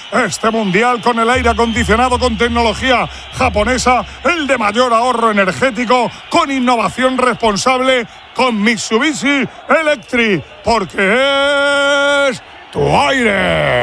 este mundial con el aire acondicionado con tecnología japonesa, el de mayor ahorro energético, con innovación responsable, con Mitsubishi Electric, porque es tu aire.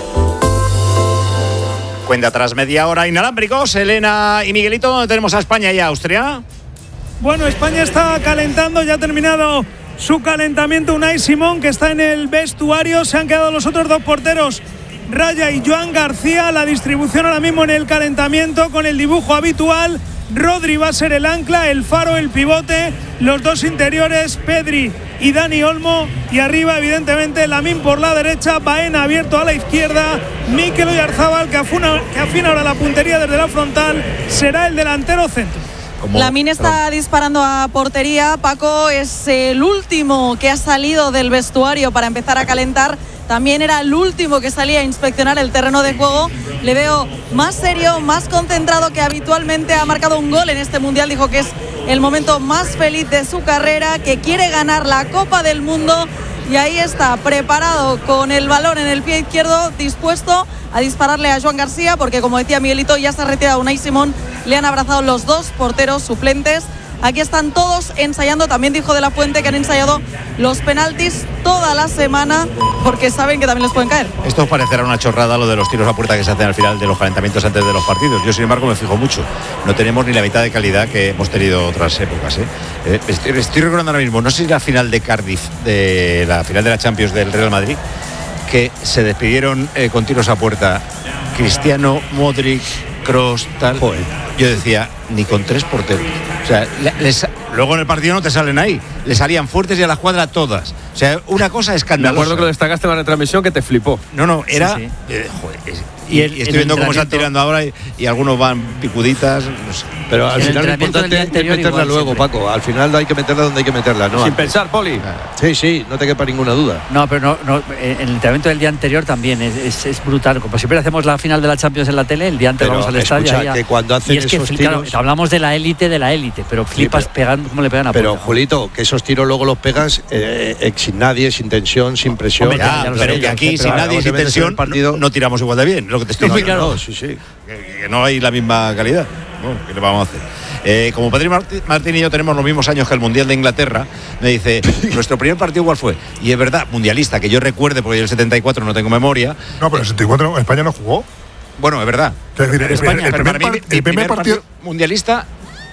Cuenta tras media hora inalámbricos. Elena y Miguelito, ¿dónde tenemos a España y a Austria? Bueno, España está calentando, ya ha terminado su calentamiento Unai Simón, que está en el vestuario. Se han quedado los otros dos porteros, Raya y Joan García. La distribución ahora mismo en el calentamiento con el dibujo habitual. Rodri va a ser el ancla, el faro, el pivote, los dos interiores, Pedri y Dani Olmo, y arriba evidentemente Lamine por la derecha, Baena abierto a la izquierda, Mikel Oyarzabal, que afina ahora la puntería desde la frontal, será el delantero centro. Lamine está disparando a portería. Paco es el último que ha salido del vestuario para empezar a calentar. También era el último que salía a inspeccionar el terreno de juego. Le veo más serio, más concentrado que habitualmente. Ha marcado un gol en este mundial. Dijo que es el momento más feliz de su carrera, que quiere ganar la Copa del Mundo. Y ahí está, preparado con el balón en el pie izquierdo, dispuesto a dispararle a Joan García, porque como decía Miguelito, ya se ha retirado Unai Simón. Le han abrazado los dos porteros suplentes. Aquí están todos ensayando. También dijo De la Fuente que han ensayado los penaltis toda la semana, porque saben que también les pueden caer. Esto parecerá una chorrada, lo de los tiros a puerta que se hacen al final de los calentamientos antes de los partidos. Yo, sin embargo, me fijo mucho. No tenemos ni la mitad de calidad que hemos tenido otras épocas, ¿eh? Estoy recordando ahora mismo, no sé si la final de Cardiff, de la final de la Champions del Real Madrid, que se despidieron con tiros a puerta Cristiano, Modric, Kroos, tal. Joder. Yo decía, ni con tres porteros. O sea, luego en el partido no te salen ahí. Le salían fuertes y a la cuadra todas. O sea, una cosa escandalosa. Me acuerdo que lo destacaste en la retransmisión, que te flipó. No, era... Sí, sí. Joder, y estoy viendo cómo están tirando ahora y algunos van picuditas. No sé. Pero al final lo importante es meterla luego, siempre. Paco. Al final hay que meterla donde hay que meterla, ¿no? Sin pensar, Poli. Sí, no te quepa ninguna duda. No, pero no, en el entrenamiento del día anterior también es brutal. Como siempre hacemos la final de la Champions en la tele, el día antes vamos al estadio. Escucha, que cuando hacen esos tiros... Claro, hablamos de la élite, pero flipas pegando, cómo le pegan a Pero, puerta. Julito, que esos tiros luego los pegas sin nadie, sin tensión, sin presión. Hombre, pero que aquí sin nadie, sin tensión, no tiramos igual de bien. Lo que te estoy diciendo. Claro, sí. Que no hay la misma calidad. Bueno, ¿qué le vamos a hacer? Como Pedri Martín y yo tenemos los mismos años que el Mundial de Inglaterra, me dice, ¿nuestro primer partido cuál fue? Y es verdad, mundialista, que yo recuerde, porque yo el 74 no tengo memoria. No, pero el 74 España no jugó. Bueno, es verdad. Es decir, España, el primer partido mundialista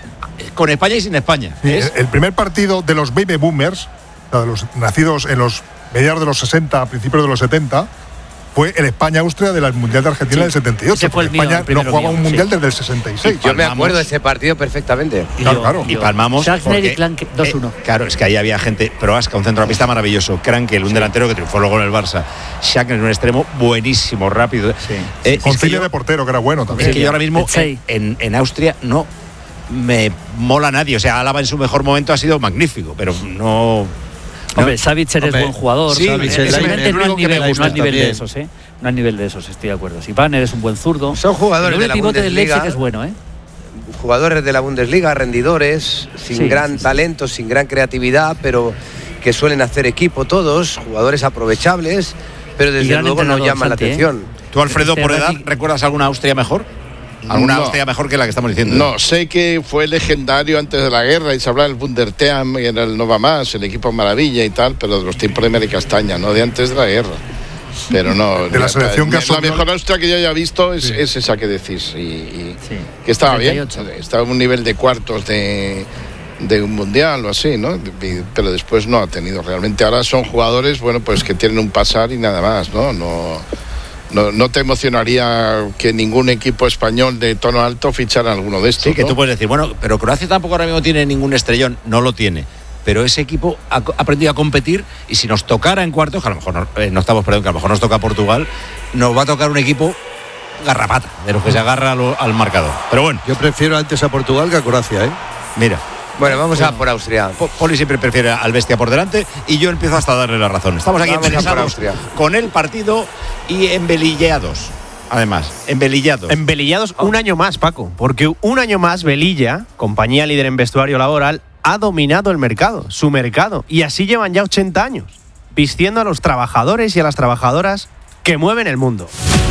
con España y sin España. Sí, el primer partido de los baby boomers, de los nacidos en los mediados de los 60, principios de los 70, fue el España-Austria del Mundial de Argentina del 78. Fue España no jugaba un mundial desde el 66. Yo me acuerdo de ese partido perfectamente. Claro. Y palmamos. Schachner y Kranke 2-1. Claro, es que ahí había gente. Proasca, un centrocampista maravilloso. Krankel, un delantero que triunfó luego en el Barça. Schachner, un extremo buenísimo, rápido. Sí. Concilio de portero, que era bueno también. Es que yo ahora mismo en Austria no me mola nadie. O sea, Álava en su mejor momento ha sido magnífico, pero no. Hombre, Savitzer es buen jugador. Sí, no al nivel de esos, ¿eh? No al nivel de esos, estoy de acuerdo. Si Banner es un buen zurdo. Son jugadores de la pivote del Bundesliga. Leipzig es bueno, ¿eh? Jugadores de la Bundesliga, rendidores, sin gran talento, sin gran creatividad, pero que suelen hacer equipo todos, jugadores aprovechables, pero desde luego no llaman la atención. ¿Tú, Alfredo, por edad, recuerdas alguna Austria mejor? ¿Alguna Austria mejor que la que estamos diciendo? No, sé que fue legendario antes de la guerra y se hablaba del Wunderteam y era el Nova Más, el equipo maravilla y tal, pero de los tiempos de Mary Castaña, no de antes de la guerra. Pero no, de la selección que la mejor Austria que yo haya visto es esa que decís y que estaba 38. Bien, estaba en un nivel de cuartos de un mundial o así, ¿no? Pero después no ha tenido realmente. Ahora son jugadores, bueno, pues que tienen un pasar y nada más, ¿no? No te emocionaría que ningún equipo español de tono alto fichara alguno de estos. Sí, que ¿no? tú puedes decir, bueno, pero Croacia tampoco ahora mismo tiene ningún estrellón, no lo tiene. Pero ese equipo ha aprendido a competir y si nos tocara en cuartos, que a lo mejor que a lo mejor nos toca Portugal, nos va a tocar un equipo garrapata, de los que se agarra al marcador. Pero bueno. Yo prefiero antes a Portugal que a Croacia, ¿eh? Mira. Bueno, vamos a por Austria. Poli siempre prefiere al bestia por delante y yo empiezo hasta a darle la razón. Estamos aquí embelesados con el partido y embelillados. Además, Embelillados un año más, Paco, porque un año más Velilla, compañía líder en vestuario laboral, ha dominado el mercado, su mercado, y así llevan ya 80 años, vistiendo a los trabajadores y a las trabajadoras que mueven el mundo.